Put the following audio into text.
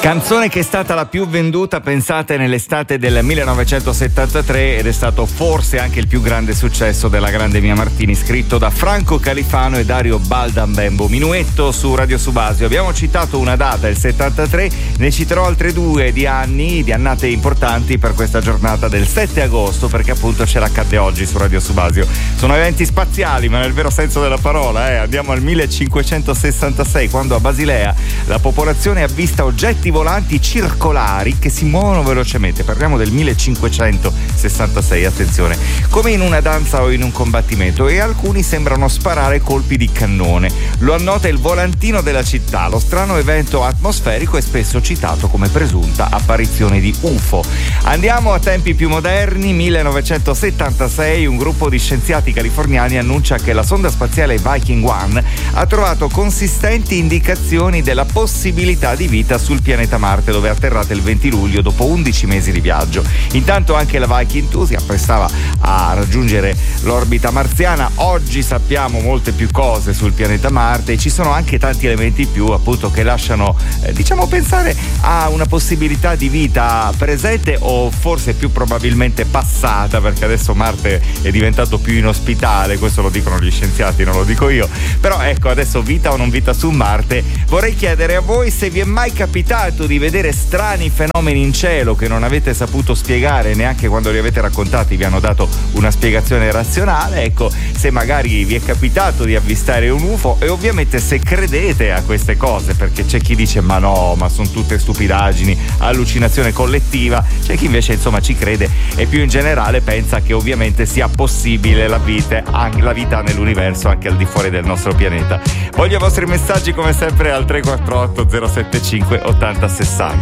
Canzone che è stata la più venduta, pensate, nell'estate del 1973 ed è stato forse anche il più grande successo della grande Mia Martini, scritto da Franco Califano e Dario Baldambembo. Minuetto su Radio Subasio. Abbiamo citato una data, il 73, ne citerò altre due di annate importanti per questa giornata del 7 agosto, perché appunto ce l'accadde oggi su Radio Subasio. Sono eventi spaziali, ma nel vero senso della parola, Andiamo al 1566, quando a Basilea la popolazione avvista oggetti volanti circolari che si muovono velocemente. Parliamo del 1566, attenzione, come in una danza o in un combattimento, e alcuni sembrano sparare colpi di cannone. Lo annota il volantino della città. Lo strano evento atmosferico è spesso citato come presunta apparizione di UFO. Andiamo a tempi più moderni. 1976, un gruppo di scienziati californiani annuncia che la sonda spaziale Viking 1 ha trovato consistenti indicazioni della possibilità di vita sul pianeta Marte, dove è atterrata il 20 luglio dopo 11 mesi di viaggio. Intanto anche la Viking 2 si apprestava a raggiungere l'orbita marziana. Oggi sappiamo molte più cose sul pianeta Marte e ci sono anche tanti elementi più, appunto, che lasciano pensare a una possibilità di vita presente o forse più probabilmente passata, perché adesso Marte è diventato più inospitale. Questo lo dicono gli scienziati, non lo dico io. Però ecco, adesso vita o non vita su Marte. Vorrei chiedere a voi se vi è mai capitato di vedere strani fenomeni in cielo che non avete saputo spiegare, neanche quando li avete raccontati vi hanno dato una spiegazione razionale. Ecco, se magari vi è capitato di avvistare un UFO, e ovviamente se credete a queste cose, perché c'è chi dice ma no, ma sono tutte stupidaggini, allucinazione collettiva, c'è chi invece ci crede e più in generale pensa che ovviamente sia possibile la vita nell'universo anche al di fuori del nostro pianeta. Voglio i vostri messaggi come sempre al 348 075 80 60.